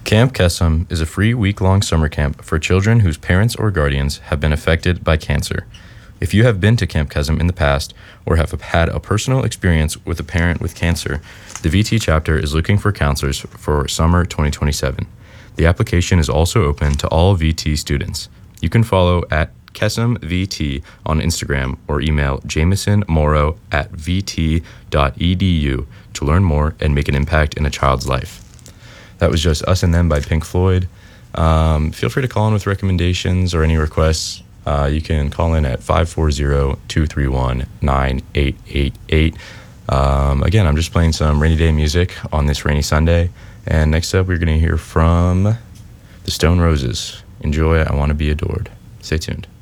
Camp Kesem is a free week-long summer camp for children whose parents or guardians have been affected by cancer. If you have been to Camp Kesem in the past or have had a personal experience with a parent with cancer, the VT chapter is looking for counselors for summer 2027. The application is also open to all VT students. You can follow at Kesem VT on Instagram or email jamesonmorrow@vt.edu to learn more and make an impact in a child's life. That was just Us and Them by Pink Floyd. Feel free to call in with recommendations or any requests. You can call in at 540-231-9888. Again, I'm just playing some rainy day music on this rainy Sunday. And next up, we're going to hear from the Stone Roses. Enjoy I Want to Be Adored. Stay tuned.